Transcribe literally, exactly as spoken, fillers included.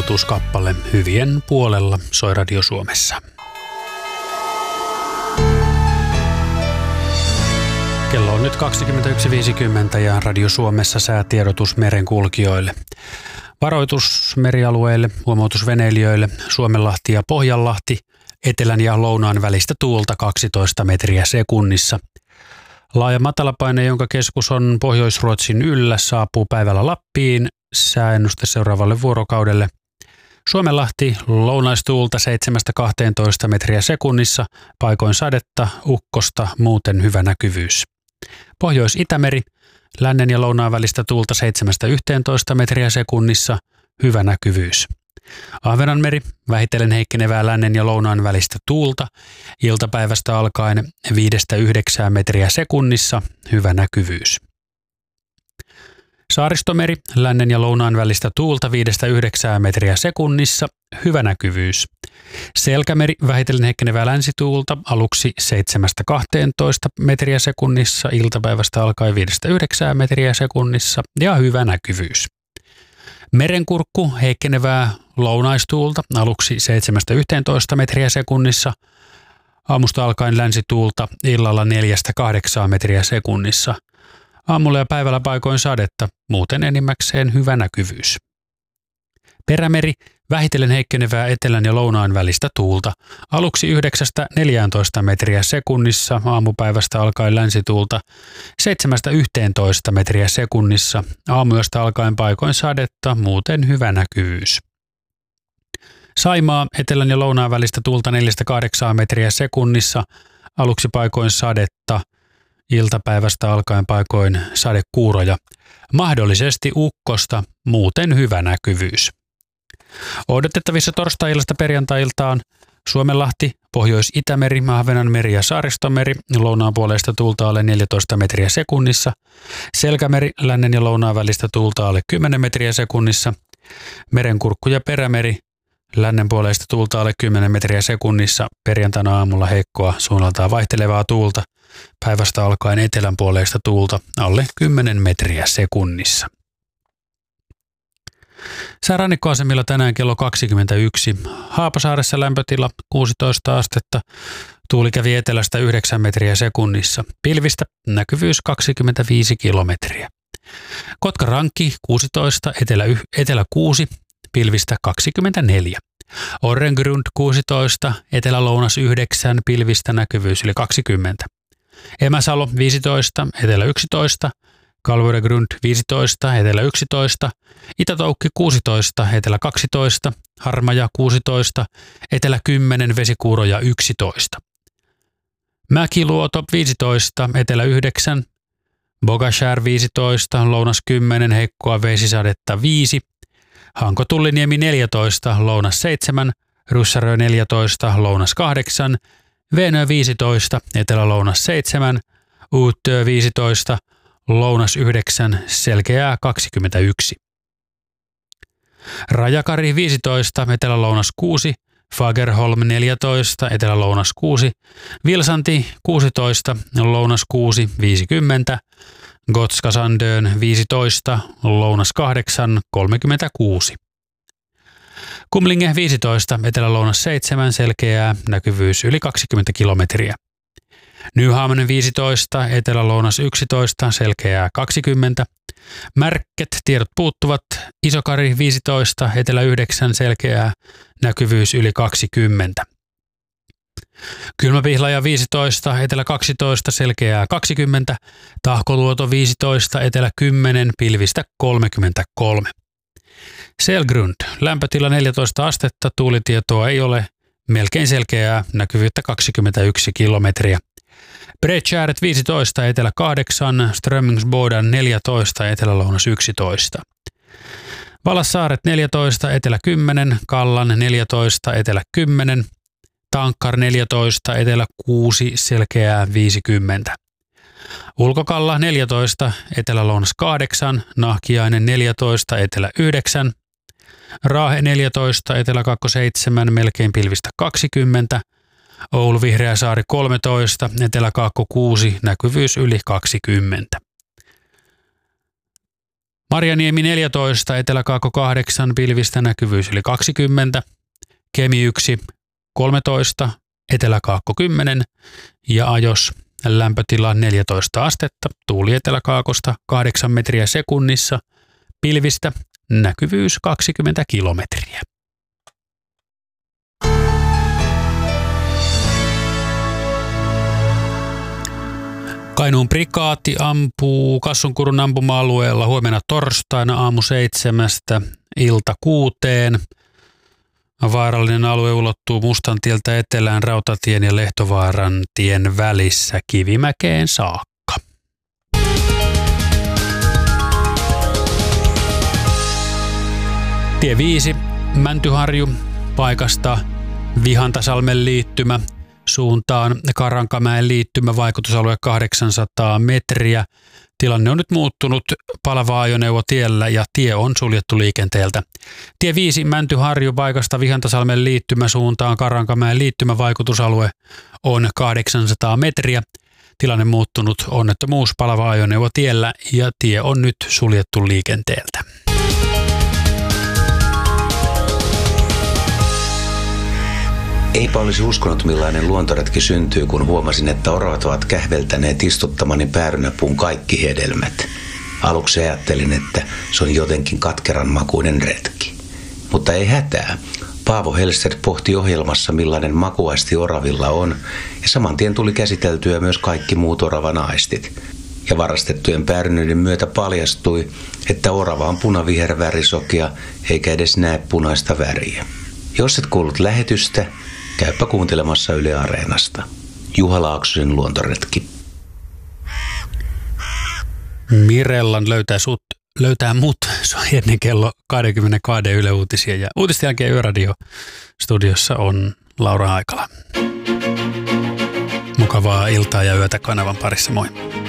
huomutuskappale Hyvien puolella soi Radio Suomessa. Kello on nyt kaksikymmentäyksi viisikymmentä ja Radio Suomessa säätiedotus merenkulkijoille. Varoitus merialueille, huomautus veneilijöille, Suomenlahti ja Pohjanlahti, etelän ja lounaan välistä tuulta kaksitoista metriä sekunnissa. Laaja matalapaine, jonka keskus on Pohjois-Ruotsin yllä, saapuu päivällä Lappiin. Sääennuste seuraavalle vuorokaudelle. Suomenlahti, lounaistuulta seitsemästä kahteentoista metriä sekunnissa, paikoin sadetta, ukkosta, muuten hyvä näkyvyys. Pohjois-Itämeri, lännen ja lounaan välistä tuulta seitsemästä yhteentoista metriä sekunnissa, hyvä näkyvyys. Ahvenanmeri, vähitellen heikkenevää lännen ja lounaan välistä tuulta, iltapäivästä alkaen viidestä yhdeksään metriä sekunnissa, hyvä näkyvyys. Saaristomeri, lännen ja lounaan välistä tuulta viidestä yhdeksään metriä sekunnissa, hyvä näkyvyys. Selkämeri, vähitellen heikkenevää länsituulta, aluksi seitsemästä kahteentoista metriä sekunnissa, iltapäivästä alkaen viidestä yhdeksään metriä sekunnissa ja hyvä näkyvyys. Merenkurkku, heikkenevää lounaistuulta, aluksi seitsemästä yhteentoista metriä sekunnissa, aamusta alkaen länsituulta, illalla neljästä kahdeksaan metriä sekunnissa. Aamulla ja päivällä paikoin sadetta, muuten enimmäkseen hyvä näkyvyys. Perämeri, vähitellen heikkenevää etelän ja lounaan välistä tuulta, aluksi yhdeksästä neljääntoista metriä sekunnissa, aamupäivästä alkaen länsituulta, seitsemästä yhteentoista metriä sekunnissa, aamuyöstä alkaen paikoin sadetta, muuten hyvä näkyvyys. Saimaa, etelän ja lounaan välistä tuulta neljästä kahdeksaan metriä sekunnissa, aluksi paikoin sadetta, iltapäivästä alkaen paikoin sadekuuroja, mahdollisesti ukkosta, muuten hyvä näkyvyys. Odotettavissa torstai-illasta perjantai-iltaan Suomenlahti, Pohjois-Itämeri, Ahvenanmeri ja Saaristomeri, lounaan puoleista tuulta alle neljätoista metriä sekunnissa, Selkämeri, lännen ja lounaan välistä tuulta alle kymmenen metriä sekunnissa, Merenkurkku ja Perämeri, lännen puoleista tuulta alle kymmenen metriä sekunnissa, perjantaina aamulla heikkoa suunnaltaan vaihtelevaa tuulta, päivästä alkaen etelän puoleista tuulta alle kymmenen metriä sekunnissa. Säärannikkoasemilla tänään kello kaksikymmentäyksi. Haapasaaressa lämpötila kuusitoista astetta. Tuuli kävi etelästä yhdeksän metriä sekunnissa. Pilvistä näkyvyys kaksikymmentäviisi kilometriä. Kotkarankki kuusitoista, etelä, etelä kuusi, pilvistä kaksikymmentäneljä. Orrengrund kuusitoista, etelä-lounas yhdeksän, pilvistä näkyvyys yli kaksikymmentä. Emäsalo viisitoista, etelä yksitoista, Kalvoregrund viisitoista, etelä yksitoista, Itätoukki kuusitoista, etelä kaksitoista, Harmaja kuusitoista, etelä kymmenen, Vesikuuroja yksitoista. Mäkiluoto viisitoista, etelä yhdeksän, Bogashär viisitoista, lounas kymmenen, heikkoa vesisadetta viisi, Hanko-Tulliniemi neljätoista, lounas seitsemän, Ryssärö neljätoista, lounas kahdeksan, Veenö viisitoista, etelä-lounas seitsemän, Uuttöö viisitoista, lounas yhdeksän, selkeää kaksikymmentäyksi. Rajakari viisitoista, etelä-lounas kuusi, Fagerholm neljätoista, etelä-lounas kuusi, Vilsanti kuusitoista, lounas kuusi, viisikymmentä, Gotska Sandön viisitoista, lounas kahdeksan, kolmekymmentäkuusi. Kumlinge viisitoista, etelä-lounas seitsemän, selkeää, näkyvyys yli kaksikymmentä kilometriä. Nyhamnen viisitoista, etelä-lounas yksitoista, selkeää kaksikymmentä. Märket, tiedot puuttuvat, Isokari viisitoista, etelä yhdeksän, selkeää, näkyvyys yli kaksikymmentä. Kylmäpihlaja viisitoista, etelä kaksitoista, selkeää kaksikymmentä. Tahkoluoto viisitoista, etelä kymmenen, pilvistä kolmekymmentäkolme. Selgrund, lämpötila neljätoista astetta, tuulitietoa ei ole, melkein selkeää, näkyvyyttä kaksikymmentäyksi kilometriä. Bredtjäret viisitoista, etelä kahdeksan, Strömingsboden neljätoista, etelä-lounas yksitoista. Valassaaret neljätoista, etelä kymmenen, Kallan neljätoista, etelä kymmenen, Tankkar neljätoista, etelä kuusi, selkeää viisikymmentä. Ulkokalla neljätoista, etelä-lounas kahdeksan, Nahkiainen neljätoista, etelä yhdeksän, Raahe neljätoista, etelä seitsemän, melkein pilvistä kaksikymmentä, Oulu Vihreäsaari kolmetoista, Etelä-Kaakko kuusi, näkyvyys yli kaksikymmentä. Marjaniemi neljätoista, Etelä-Kaakko kahdeksan, pilvistä näkyvyys yli kaksikymmentä. Kemi yksi, kolmetoista, Etelä-Kaakko kymmenen ja Ajos lämpötila neljätoista astetta, tuuli Etelä-Kaakosta kahdeksan metriä sekunnissa, pilvistä näkyvyys kaksikymmentä kilometriä. Kainuun prikaati ampuu Kassunkurun ampuma-alueella huomenna torstaina aamu seitsemästä ilta kuuteen. Vaarallinen alue ulottuu Mustantieltä etelään Rautatien ja Lehtovaaran tien välissä Kivimäkeen saakka. Tie viisi, Mäntyharju, paikasta Vihantasalmen liittymä suuntaan Karankamäen liittymä, vaikutusalue kahdeksansataa metriä. Tilanne on nyt muuttunut, palava ajoneuvo tiellä ja tie on suljettu liikenteeltä. Tie viisi, Mäntyharju, paikasta Vihantasalmen liittymä suuntaan Karankamäen liittymä, vaikutusalue on kahdeksansataa metriä. Tilanne muuttunut, onnettomuus, palava ajoneuvo tiellä ja tie on nyt suljettu liikenteeltä. Eipä olisi uskonut, millainen luontoretki syntyy, kun huomasin, että oravat ovat kähveltäneet istuttamani päärynäpuun kaikki hedelmät. Aluksi ajattelin, että se on jotenkin katkeran makuinen retki. Mutta ei hätää. Paavo Hellstedt pohti ohjelmassa, millainen makuaisti oravilla on, ja saman tien tuli käsiteltyä myös kaikki muut oravan aistit. Ja varastettujen päärynöiden myötä paljastui, että orava on punavihervärisokea, eikä edes näe punaista väriä. Jos et kuullut lähetystä, käypä kuuntelemassa Yle Areenasta. Juha Laaksosen luontoretki. Mirellan löytää, sut, löytää mut, se on ennen kello kaksikymmentäkaksi Yle Uutisia ja uutisten jälkeen Yöradio studiossa on Laura Haikala. Mukavaa iltaa ja yötä kanavan parissa, moi.